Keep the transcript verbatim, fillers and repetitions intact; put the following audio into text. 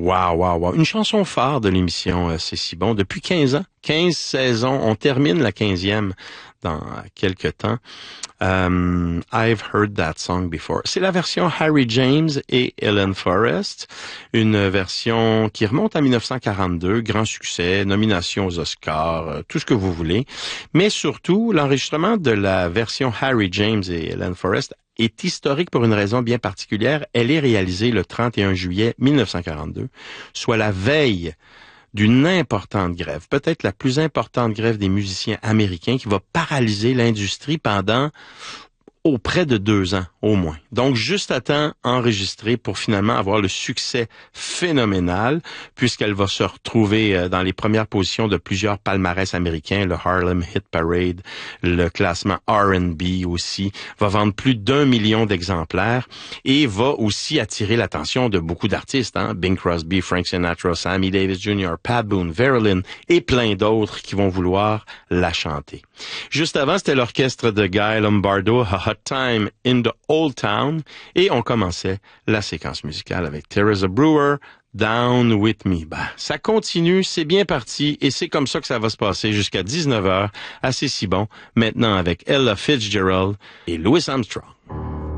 Wow, wow, wow. Une chanson phare de l'émission euh, C'est si bon. Depuis quinze ans, quinze saisons, on termine la quinzième dans quelques temps. Um, I've heard that song before. C'est la version Harry James et Ellen Forrest, une version qui remonte à mille neuf cent quarante-deux, grand succès, nomination aux Oscars, euh, tout ce que vous voulez. Mais surtout, l'enregistrement de la version Harry James et Ellen Forrest est historique pour une raison bien particulière. Elle est réalisée le trente et un juillet mille neuf cent quarante-deux, soit la veille d'une importante grève, peut-être la plus importante grève des musiciens américains qui va paralyser l'industrie pendant auprès de deux ans au moins. Donc, juste à temps enregistré pour finalement avoir le succès phénoménal, puisqu'elle va se retrouver dans les premières positions de plusieurs palmarès américains, le Harlem Hit Parade, le classement R and B aussi, va vendre plus d'un million d'exemplaires et va aussi attirer l'attention de beaucoup d'artistes, hein? Bing Crosby, Frank Sinatra, Sammy Davis Junior, Pat Boone, Vera Lynn et plein d'autres qui vont vouloir la chanter. Juste avant, c'était l'orchestre de Guy Lombardo, A Hot Time in the Old Town, et on commençait la séquence musicale avec Teresa Brewer, Down With Me. Ben, ça continue, c'est bien parti, et c'est comme ça que ça va se passer jusqu'à dix-neuf heures, assez si bon, maintenant avec Ella Fitzgerald et Louis Armstrong.